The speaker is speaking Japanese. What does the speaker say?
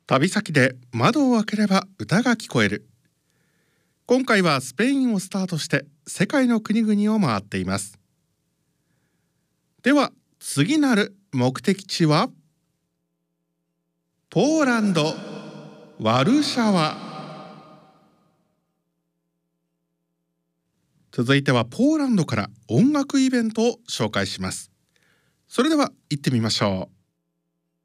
旅先で窓を開ければ歌が聞こえる。今回はスペインをスタートして世界の国々を回っています。では次なる目的地はポーランド・ワルシャワ。続いてはポーランドから音楽イベントを紹介します。それでは行ってみましょう。